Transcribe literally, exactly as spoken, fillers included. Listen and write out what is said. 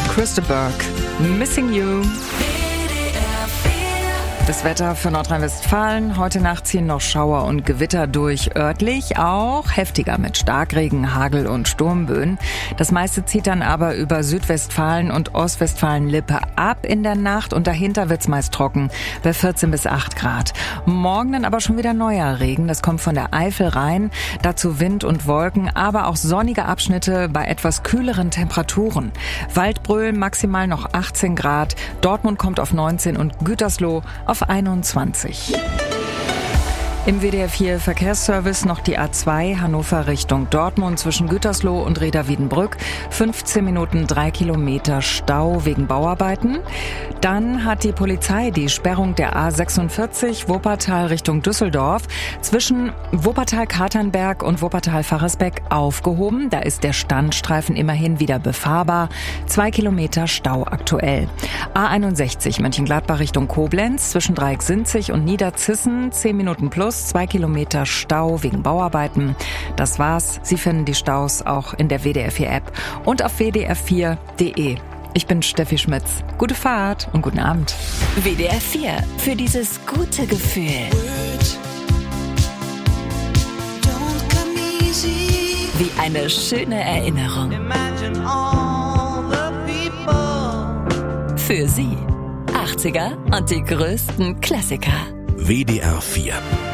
Christa Burke, Missing You. Das Wetter für Nordrhein-Westfalen. Heute Nacht ziehen noch Schauer und Gewitter durch, örtlich auch heftiger mit Starkregen, Hagel und Sturmböen. Das meiste zieht dann aber über Südwestfalen und Ostwestfalen-Lippe ab in der Nacht und dahinter wird's meist trocken bei vierzehn bis acht Grad. Morgen dann aber schon wieder neuer Regen. Das kommt von der Eifel rein. Dazu Wind und Wolken, aber auch sonnige Abschnitte bei etwas kühleren Temperaturen. Waldbröl maximal noch achtzehn Grad. Dortmund kommt auf neunzehn und Gütersloh auf einundzwanzig. Im W D R vier Verkehrsservice noch die A zwei Hannover Richtung Dortmund zwischen Gütersloh und Reda-Wiedenbrück. fünfzehn Minuten, drei Kilometer Stau wegen Bauarbeiten. Dann hat die Polizei die Sperrung der A sechsundvierzig Wuppertal Richtung Düsseldorf zwischen Wuppertal-Katernberg und Wuppertal-Faresbeck aufgehoben. Da ist der Standstreifen immerhin wieder befahrbar. Zwei Kilometer Stau aktuell. A einundsechzig Mönchengladbach Richtung Koblenz zwischen Dreieck-Sinzig und Niederzissen. zehn Minuten plus. Zwei Kilometer Stau wegen Bauarbeiten. Das war's. Sie finden die Staus auch in der W D R vier App und auf w d r vier punkt d e. Ich bin Steffi Schmitz. Gute Fahrt und guten Abend. W D R vier. Für dieses gute Gefühl. Wie eine schöne Erinnerung. Für Sie. achtziger und die größten Klassiker. W D R vier.